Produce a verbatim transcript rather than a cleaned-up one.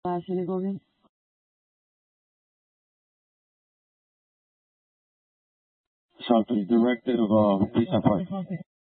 Uh, should I go in? Shot to the director of uh, police department.